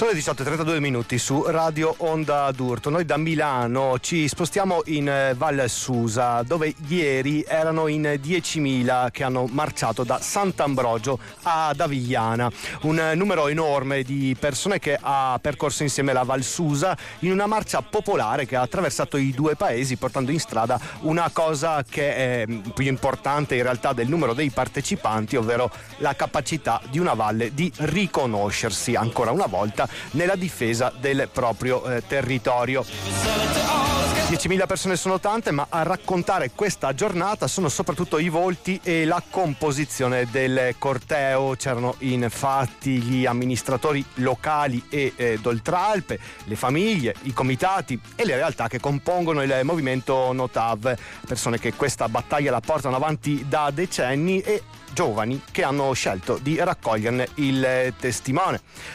Sono le 18:32 su Radio Onda d'Urto. Noi da Milano ci spostiamo in Val Susa, dove ieri erano in 10.000 che hanno marciato da Sant'Ambrogio ad Avigliana. Un numero enorme di persone che ha percorso insieme la Val Susa in una marcia popolare che ha attraversato i due paesi, portando in strada una cosa che è più importante in realtà del numero dei partecipanti, ovvero la capacità di una valle di riconoscersi ancora una volta nella difesa del proprio territorio. 10.000 persone sono tante, ma a raccontare questa giornata sono soprattutto i volti e la composizione del corteo. C'erano infatti gli amministratori locali e d'Oltralpe, le famiglie, i comitati e le realtà che compongono il movimento Notav, persone che questa battaglia la portano avanti da decenni e giovani che hanno scelto di raccoglierne il testimone.